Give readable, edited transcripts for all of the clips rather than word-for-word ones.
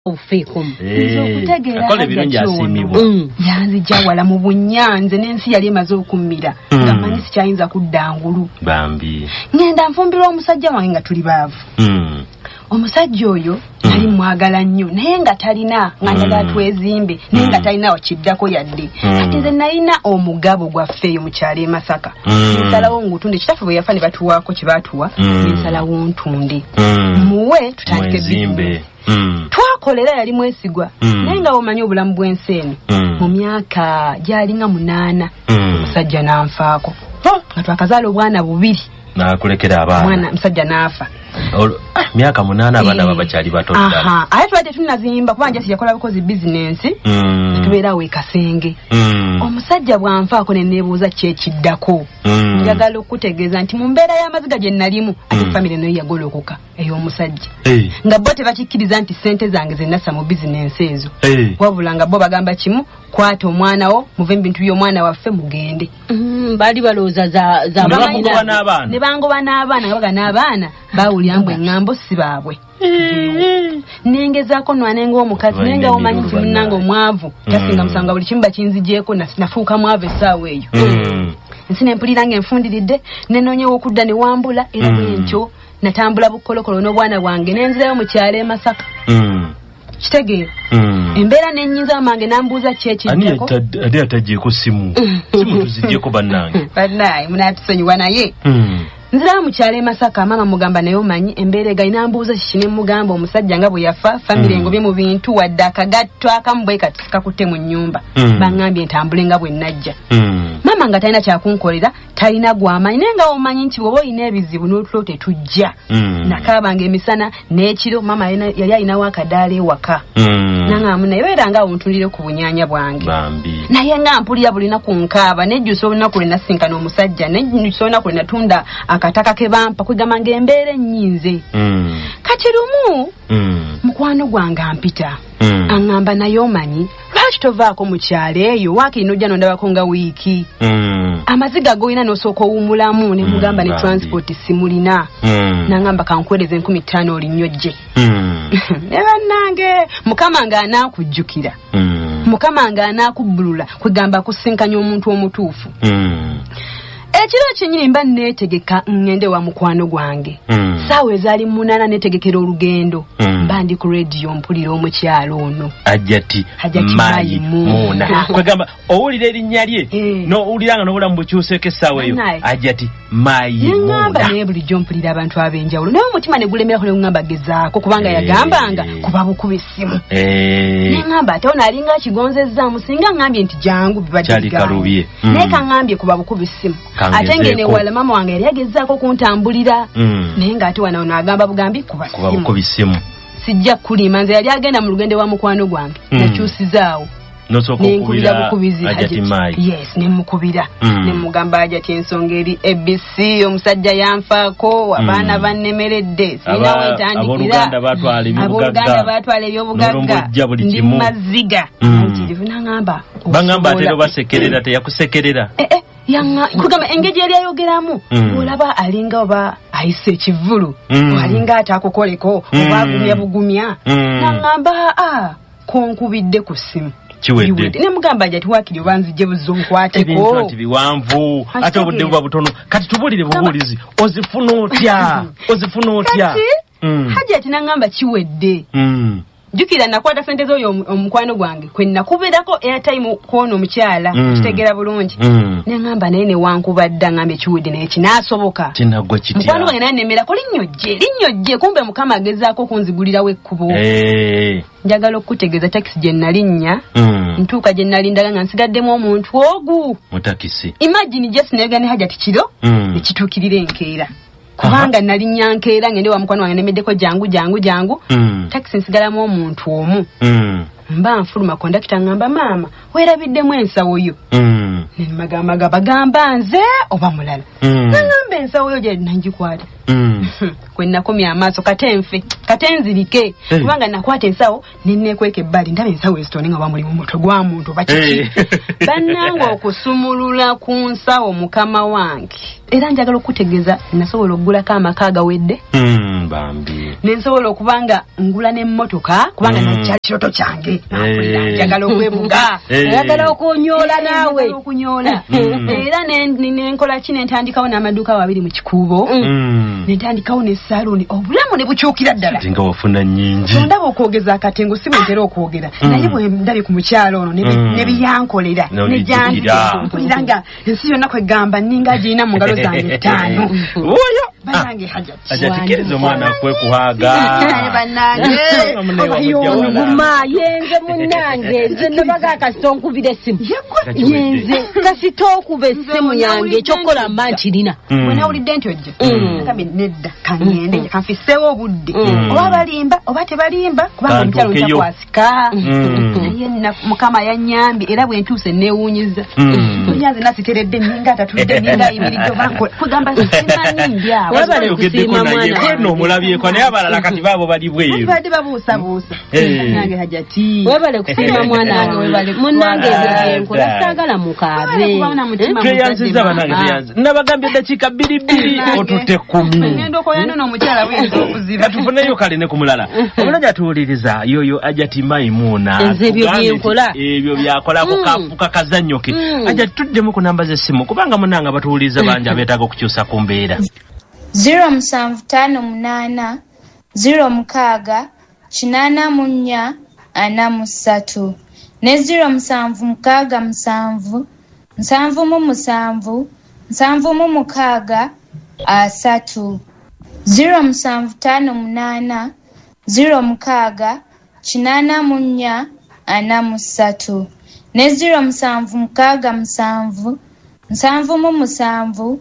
ofeekum okutegeera akole birungi asimibwa yanzija wala mu bunyanze n'ensi yali emaze okummira nga manyi sikyayinza kudda ngulu bambi ngenda nfumbirwa omusajja wange nga tuli baavu omusajja oyo nali mwagala nnyo naye nga talina nga njagala twezimbe naye nga talina wakiddako yadde kati nze nalina omugabo gwaffe eyo mu kyalo e Masaka nsalawo ngutunde kitaffe bwe yafa ne batuwaako kye baatuwa nsalawo ntunde muwe tutandike bizimbe twakolera yali mwesigwa naye nga omanyi obulamu bw'ensi eno mu myaka gyalinga 8 omusajja n'anfaako nga twakazaala obwana 2 nakulekera abaana mwana musajja n'afa myaka 8 abaana babakyali bato ddala ate twate tunazimba kubanja siyakola bukozi bizinensi tubeerawo ekasenge omusajja bw'anfaako ne neebuuza kyekiddako njagala okutegeeza nti mu mbeera y'amaziga gye nalimu ate famire nayo yagolokoka ey'omusajja nga bo tebakikkiriza nti ssente zange ze nassa mu bizinensi ezo wabula nga bo bagamba kimu kwata omwana wo muve mu bintu by'omwana waffe mugende baali balowooza za ne bangoba n'abaana nga baga n'abaana bawulira mbu eŋŋambo si baabwe nengezaako nwanenga omukazi naye nga omanyi nti munnange omwavu tasinga musanga buli kimu bakinzigyeko nafuuka mwavu essaawa eyo nsi nempulira ng'enfundiridde nenonyewo okudda ne wambula era bwentyo natambula bukolokolo n'obwana bwange nenzirayo mu kyalo e Masaka kitegeera embeera nennyinza amange nambuuza kyekiddako ani atagyeko simu tuzigyeko bannange bannaye munatusonyiwa naye nzirayo mu kyalo e Masaka maama mugamba naye omanyi embeera egalina mbuuza kiki ne mugamba omusajja nga bwe yafa famire engobye mu bintu wadde akagatto akamu bwe kati kakutte mu nnyumba baŋŋambye ntambule nga bwe najja maama nga talina kyakunkolera talina gw'amanyi naye nga omanyi nti bw'oba olina ebizibu n'otulo tetujja nakaabanga emisana n'ekiro maama yali alinawo akadaala ewaka naŋŋamu naye era nga awuntulire ku bunyaanya bwange naye nga mpulira bulina ku nkaaba nejjusa olunaku lwe nasinkana omusajja nejjusa olunaku lwe natunda akataka ke bampa kwegamba ng'embeera ennyinze kati lumu mukwano gwange ampita aŋŋamba naye omanyi lwaki tovaako mu kyalo eyo waakiri n'ojja nondabako nga wiiki amaziga g'olina n'osooka owummulamu ne mugamba ne transport simulina naŋŋamba kankuweereza 15,000 olinyojje ne bannange mukama ng'anaakujjukira mukama ng'anaakubbulula kwegamba akusinkanya omuntu omutuufu ekiro kyenyini mba neetegeka ngende wa mukwano gwange saawa ezaali 8 neetegekera olugendo mba ndi ku radio mpulira omukyalo ono ajati mayi muna kwegamba owulira erinnya lye n'owuliranga n'obulamu bukyuseeko essaawa eyo ajati mayi muna ngamba naye bulijjo mpulira abantu ab'enjawulo naye omutima ne gulemerako ne ngamba gezaako kubanga yagambanga kuba bukuba essimu ne ngamba ate ono alinga akigonzezzaamu singa ngambye nti jangu bibadde naye kaŋŋambye kuba bukuba essimu ate ngene wala mama wange yali agezaako kuntambulira naye ng'ate wana ono agamba bugambi kuba ssimu sijja kulima nze yali agenda mu lugendo wa mukwano gwange nakyusizaawo nenkubira bukubizi yes nemukubira nemugamba ajati ensonga eri ABC omusajja yanfaako abaana bannemeredde sirina wentandikira abooluganda batwala ebyobugagga ndi maziga nkirivu naŋŋamba baŋŋamba ate basekerera teyakusekerera kugamba engeri yali ayogeramu olaba alinga oba ayise ekivulu alinga atakukoleko oba agumya bugumya naŋŋamba konkubidde ku ssimu kiwedde ne mugamba ajati waakiri oba nzijje buzo nkwateko ebintu ati biwanvu ate obudde buba butono kati tubulire bubuulizi ozifuna otya hajati naŋŋamba kiwedde jukira nakwata sente z'oyo omukwano gwange kwe nakuberako airtime kwono omukyala kitegeera bulungi neŋŋamba naye ne wankubadda ŋŋambye kiwedde naye kinaasoboka kinaggwa kitya mukwano gwange naye nemerako linnyojje kumbe mukama agezaako okunzigulirawo ekkubo njagala okutegeeza takisi gye nalinnya ntuuka gye nalindaga nga nsigaddemu omuntu ogu mu takisi imagine just nayoga ne hajati kiro nekituukirira enkeera kubanga nalinnya nkeera ngende wa mukwano wange nemeddeko jangu takisi nsigalamu omuntu omu mba nfuluma kondakita ngamba maama weerabiddemu ensawo yo nemagamaga bagamba nze oba mulala nangamba ensawo yo gye nangikwata kwe nakomya amaaso kate nzirike kubanga nakwata ensawo nennekweka ebbali ndaba ensawo ezitone nga bamuli mu mutwe gwa muntu bakiki bannange okusumulula ku nsawo mukama wange era njagala okutegeeza nasobola okugulako amaka agawedde mbambi nensobola okubanga ngula n'emmotoka kubanga nakya kiroto kyange njagala okwebuga njagala okunyola naawe okunyola era nenkola ki nentandikawo n'amaduuka babiri mu kikuubo nentandikawo ne saluni obulamu ne bukyukira ddala nga wafuna nnyingi ondaba okwogeza akatengo si bwentera okwogera naye bwe ndabye ku mukyalo ono ne biyankolera ne janjipulira nga ensi yonna kwegamba ninga agirina mu ngalo zange 5 oyo banange hajatikiriza omwana kwekuhaga nguma yenze munange nze nabaga kasitonkubira essimu yenze kasitokuba essimu yange ekyokukola mba nkirina bwe nawulidde nti ojja nakambe nedda kangende kanfiseewo obudde oba balimba oba tebalimba kubanga omukyalo ntakwasika naye mukama yannyambye era bwe ntuuse neewuunyiza onyanze nasiteredde ninga atatudde ninga ayimiridde kugamba simanyi ndyawo wabale kusiima mwana nomulabyeko naye abalala kati baabo bali bweru badde babuusabuusa nange hajati wabale kusiima mwana wange munnange enkola saagala mukaabe tweyanziza banange tweyanziza nabagambye eddakiika 2 otutte 10 ngenda okoyano n'omukyala bwinza okuziba tufuneyo kale ne ku mulala omulala tuwuliriza yoyo Ajati Maimuna ebyo byakolako kafuka kazannyoke Ajati tuddemu ku namba z'essimu kubanga munanga batuwuliriza bangi abeetaaga okukyusa ku mbeera 0758 06 84 43 ne 0767 777 776 3 0758 06 84 43 ne 0767 777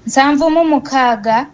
776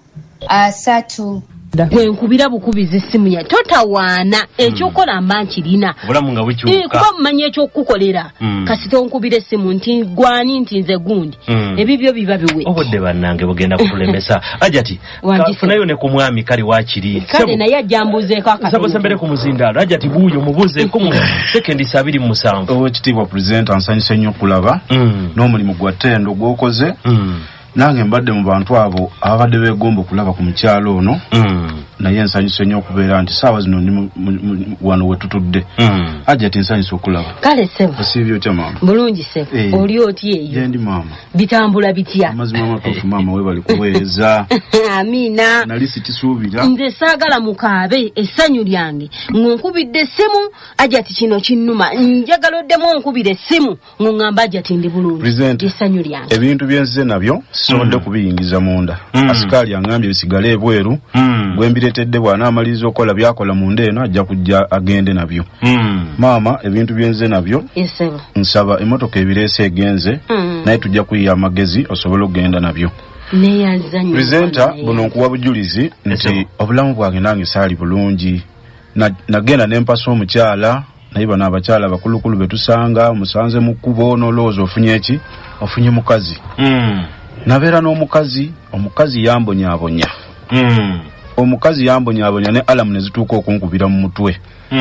3 Gwenkubira bukubiza essimu ya totawaana ekyokola mba nkirina obulamu nga bukyuka kuba mmanyi ekyokukolera kasito nkubira essimu nti gwani nti nze gundi ebibyo biba biwe obudde bannange bugenda kutulemesa Ajati kafunayo ne ku mwami kali wakiri kale naye ajambuzeeko akatono sabasembere ku muzindaalo Ajati buuyo mubuzeeko mu sekendi 27 Oweekitiibwa Pulezidenti ansanyusa nnyo okulaba n'omulimu gwa ttendo gw'okoze nange mbadde mu bantu abo abadde beegomba okulaba ku mukyalo ono naye nsanyuse nnyo okubeera nti saawa zino ndi wano we tutudde Ajati nsanyuse okulaba kale ssebo osiibye otya maama bulungi ssebo oli otya eyo gye ndi maama bitambula bitya amazima amatuufu maama weebali kuweereza amiina nali sikisuubira nze saagala mukaabe essanyu lyange ng'onkubidde essimu Ajati kino kinnuma njagala oddemu onkubira essimu ng'oŋŋamba Ajati ndi bulungi essanyu lyange ebintu byenzize nabyo sisobodde kubiyingiza munda asikaali aŋŋambye bisigale ebweru gwembiretedde bw'anaamaliriza okukola byakola munda eno ajja kujja agende nabyo maama ebintu byenze nabyo nsaba emmotoka ebireese egenze naye tujja kuyiya amagezi osobole okugenda nabyo Pulezidenta buno nkuwa bujulizi nti obulamu bwange nange saali bulungi nagenda nempasa omukyala naye bano abakyala abakulukulu betusanga musanze mu kkubo n'olowooza ofunye eki ofunye mukazi nabeera n'omukazi omukazi yambonyaabonya omukazi yambonyaabonya ne alamu ne zituuka okunkubira mu mutwe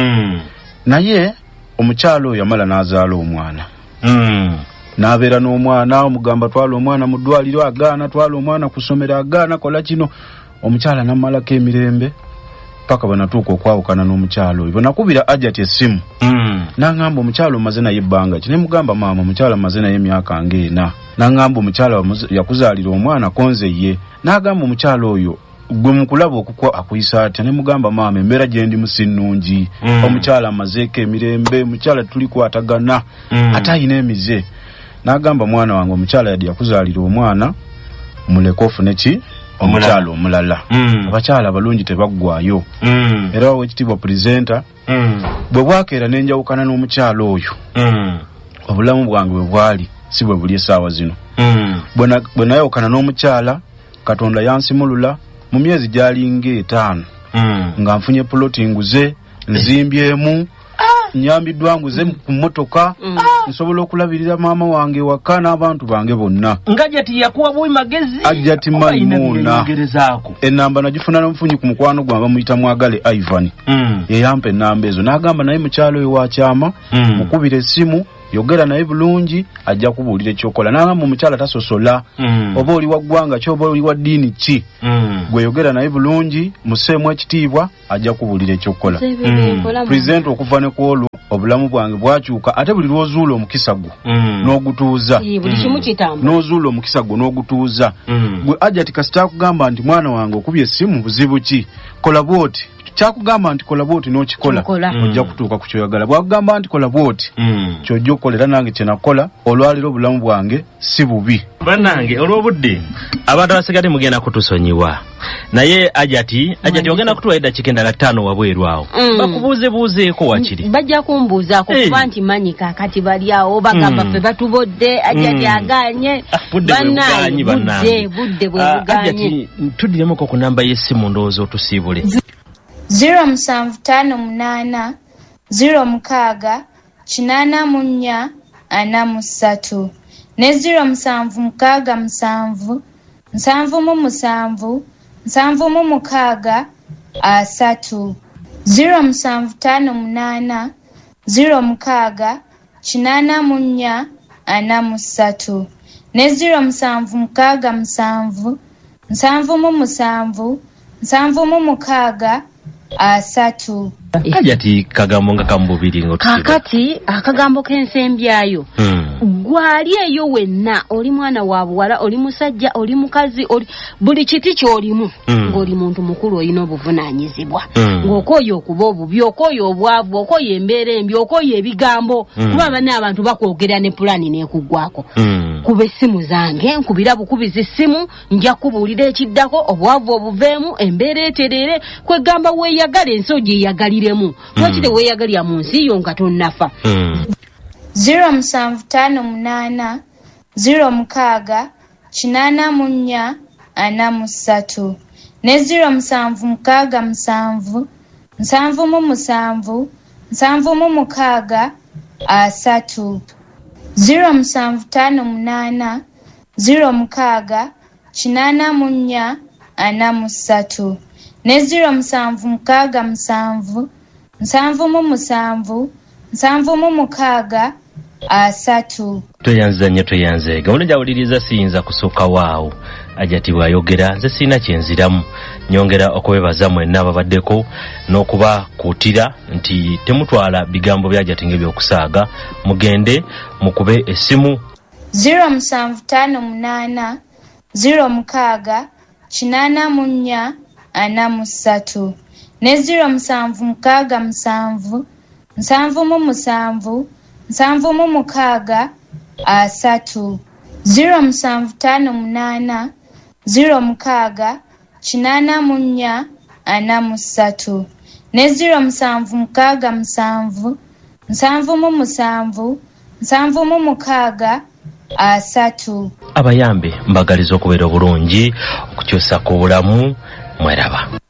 naye omukyalo oyo yamala n'azaala omwana n'abeera n'omwana omugamba twala omwana mu ddwaliro agaana twala omwana ku ssomero agaana kola kino omukyala n'amalako emirembe paka banatuuka okwawukana n'omukyalo oyo bonakubira Ajati essimu n'aŋŋamba omukyalo omaze naye ebbanga ki ne mugamba maama omukyala amaze naye emyaka ng'ena n'aŋŋamba omukyala yakuzaalira omwana konze ye n'agamba omukyalo oyo gwe mukulaba okukwa akuyisa atya ne mugamba maama embeera gye ndi musinnungi omukyala amazeeko emirembe omukyala tulikwatagana ate ayina emize n'agamba mwana wange omukyala yadde yakuzaalira omwana muleke ofune ki omukyala omulala abakyala abalungi tebaggwayo era Oweekitiibwa Pulezidenta bwe bwakeera nenjawukana n'omukyala oyo obulamu bwange bwe bwali si bwe buli essaawa zino bwe nayawukana n'omukyala Katonda yansimulula mu myezi gyalinga 5 nga nfunye puloti nguze nzimbyemu nyambiddwa nguze ku mmotoka nsobola okulabirira maama wange waka n'abantu bange bonna nga Ajati yakuwa bwe magezi Ajati Maimuna enamba nagifuna n'omufunyi ku mukwano gwange bamuyita Mwagale Ivan yeyampa enamba ezo n'agamba naye mukyalo oyo wakyama mukubira essimu yogera naye bulungi ajja kubuulira ekyokola nanga mu mukyala tasosola oba oli wa ggwanga ki oba oli wa ddiini ki gwe yogera naye bulungi museemu ekitiibwa ajja kubuulira ekyokola President okuva ne ku olwo obulamu bwange bwakyuka ate buli lw'ozuula omukisa gwo n'ogutuuza n'ozuula omukisa gwo n'ogutuuza gwe Ajati kasita akugamba nti mwana wange okubye essimu buzibu ki kola bwoti kyakugamba nti kola bwoti n'okikola ojja kutuuka ku kyoyagala bwakugamba nti kola bwoti kyojja okukolera nange kye nakola olwaliro obulamu bwange si bubi bannange olw'obudde abantu abasigadde mugenda kutusonyiwa naye Ajati ogenda kutuwa eddakiika endala 5 wabweru awo bakubuuzebuuzeeko wakiri bajja kumbuuzaako kuba nti manyi kaakati bali awo bagamba ffe batubodde Ajati aganye budde bwe buganye tuddiremuko ku namba y'essimu ndowooza otusiibule 0758 06 84 43 ne 0767 777 776 3 0758 06 84 43 ne 0767 777 776 3 Ajati kagambo nga kambubiri ngotusiba kakati akagambo k'ensembyayo gwali eyo wenna oli mwana wa buwala oli musajja oli mukazi oli buli kiti ky'olimu ng'oli muntu mukulu olina obuvunaanyizibwa ng'okooye okuba obubi okooye obwavu okooye embeera embi okooye ebigambo kuba bane abantu bakwogera ne pulani n'ekuggwako kuba essimu zange nkubira bukubizi essimu nja kubuulira ekiddako obwavu obuveemu embeera eterere kwegamba weeyagala ensoji eyagaliremu lwaki teweeyagalya mu nsi yo nga tonnafa 0758 06 84 43 ne 0767 777 776 3 0758 06 84 43 ne 0767 777 776 3 toyanze gawuno jawuliriza siyinza kusooka waawo Ajati bw'ayogera nze sirina kyenziramu nyongera okubebaza mwenna ababaddeko n'okuba kuutira nti temutwala bigambo bya Ajati ng'ebyokusaaga mugende mukube essimu 0758 06 84 43 ne 0767 777 776 3 0758 06 84 43 ne 0767 777 776 3 abayambe mbagaliza okubeera obulungi okukyusa ku bulamu mweraba